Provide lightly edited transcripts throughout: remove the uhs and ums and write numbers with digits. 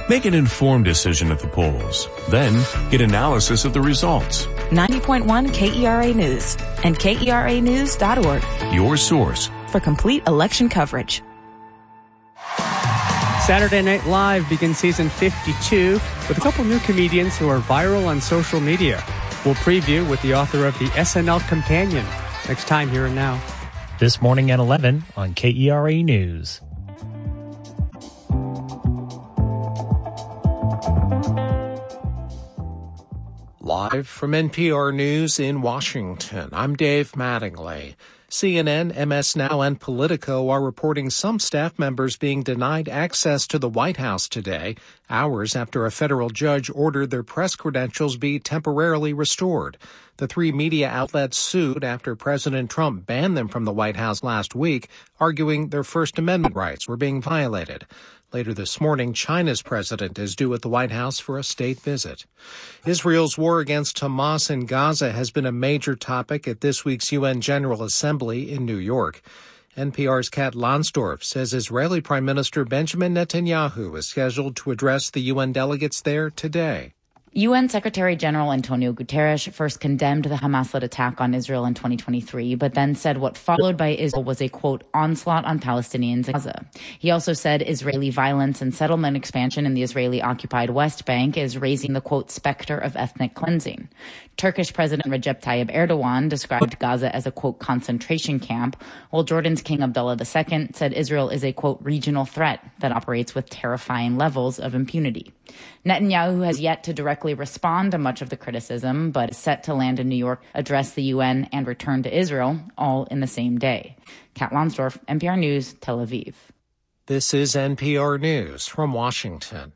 Make an informed decision at the polls. Then get analysis of the results. 90.1 KERA News and KERAnews.org. Your source for complete election coverage. Saturday Night Live begins season 52 with a couple new comedians who are viral on social media. We'll preview with the author of the SNL Companion next time Here and Now. This morning at 11 on KERA News. Live from NPR News in Washington, I'm Dave Mattingly. CNN, MS Now, and Politico are reporting some staff members being denied access to the White House today, hours after a federal judge ordered their press credentials be temporarily restored. The three media outlets sued after President Trump banned them from the White House last week, arguing their First Amendment rights were being violated. Later this morning, China's president is due at the White House for a state visit. Israel's war against Hamas in Gaza has been a major topic at this week's UN General Assembly in New York. NPR's Kat Lonsdorf says Israeli Prime Minister Benjamin Netanyahu is scheduled to address the UN delegates there today. UN Secretary General Antonio Guterres first condemned the Hamas-led attack on Israel in 2023, but then said what followed by Israel was a, quote, onslaught on Palestinians in Gaza. He also said Israeli violence and settlement expansion in the Israeli-occupied West Bank is raising the, quote, specter of ethnic cleansing. Turkish President Recep Tayyip Erdogan described Gaza as a, quote, concentration camp, while Jordan's King Abdullah II said Israel is a, quote, regional threat that operates with terrifying levels of impunity. Netanyahu has yet to directly respond to much of the criticism, but is set to land in New York, address the UN, and return to Israel, all in the same day. Kat Lonsdorf, NPR News, Tel Aviv. This is NPR News from Washington.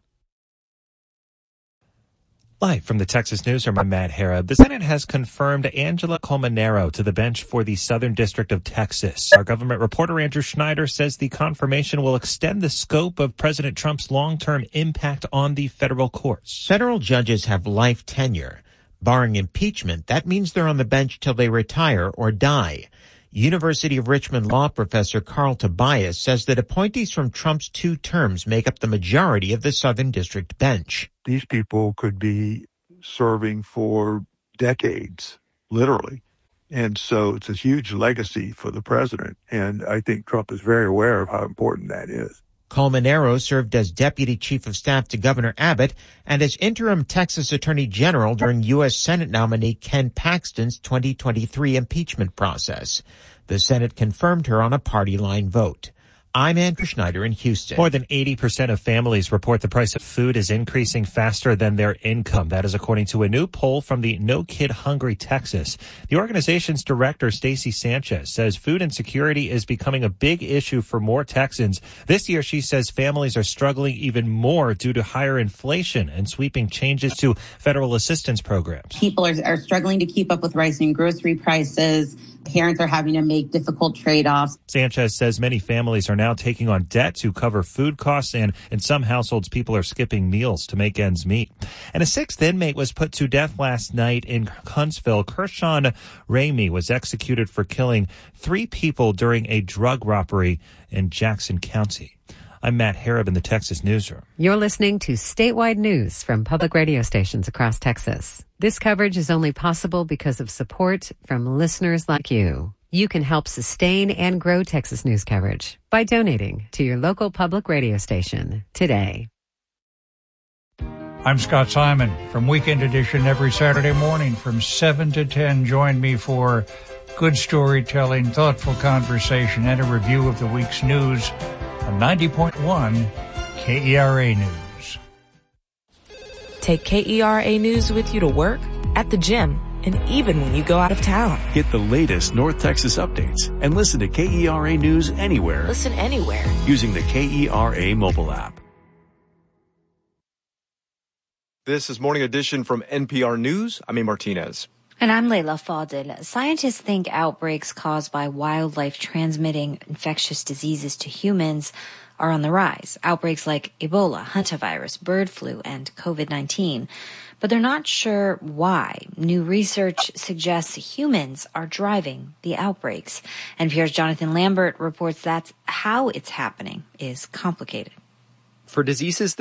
Live from the Texas Newsroom, I'm Matt Harrod. The Senate has confirmed Angela Colmenero to the bench for the Southern District of Texas. Our government reporter Andrew Schneider says the confirmation will extend the scope of President Trump's long-term impact on the federal courts. Federal judges have life tenure. Barring impeachment, that means they're on the bench till they retire or die. University of Richmond law professor Carl Tobias says that appointees from Trump's two terms make up the majority of the Southern District bench. These people could be serving for decades, literally. And so it's a huge legacy for the president. And I think Trump is very aware of how important that is. Colmenero served as Deputy Chief of Staff to Governor Abbott and as interim Texas Attorney General during U.S. Senate nominee Ken Paxton's 2023 impeachment process. The Senate confirmed her on a party line vote. I'm Andrew Schneider in Houston. More than 80% of families report the price of food is increasing faster than their income. That is according to a new poll from the No Kid Hungry Texas. The organization's director, Stacy Sanchez, says food insecurity is becoming a big issue for more Texans. This year, she says families are struggling even more due to higher inflation and sweeping changes to federal assistance programs. People are struggling to keep up with rising grocery prices. Parents are having to make difficult trade-offs. Sanchez says many families are now taking on debt to cover food costs, and in some households, people are skipping meals to make ends meet. And a sixth inmate was put to death last night in Huntsville. Kershawn Ramey was executed for killing 3 people during a drug robbery in Jackson County. I'm Matt Harrod in the Texas Newsroom. You're listening to statewide news from public radio stations across Texas. This coverage is only possible because of support from listeners like you. You can help sustain and grow Texas news coverage by donating to your local public radio station today. I'm Scott Simon from Weekend Edition every Saturday morning from 7 to 10. Join me for good storytelling, thoughtful conversation, and a review of the week's news on 90.1 KERA News. Take KERA News with you to work, at the gym, and even when you go out of town. Get the latest North Texas updates and listen to KERA News anywhere. Listen anywhere. Using the KERA mobile app. This is Morning Edition from NPR News. I'm A. Martinez. And I'm Layla Fadil. Scientists think outbreaks caused by wildlife transmitting infectious diseases to humans are on the rise. Outbreaks like Ebola, hantavirus, bird flu, and COVID-19. But they're not sure why. New research suggests humans are driving the outbreaks. NPR's Jonathan Lambert reports that's how it's happening is complicated. For diseases